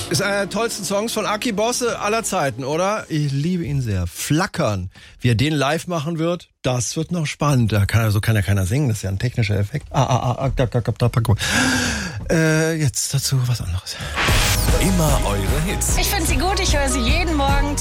Ist einer der tollsten Songs von Aki Bosse aller Zeiten, oder? Ich liebe ihn sehr. Flackern. Wie er den live machen wird, das wird noch spannend. So kann ja keiner singen, das ist ja ein technischer Effekt. Jetzt dazu was anderes. Immer eure Hits. Ich finde sie gut, ich höre sie jeden Morgen